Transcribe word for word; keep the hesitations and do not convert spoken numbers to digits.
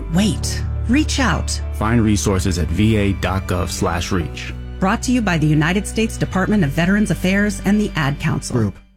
wait. Reach out. Find resources at va.gov slash reach. Brought to you by the United States Department of Veterans Affairs and the Ad Council. Group.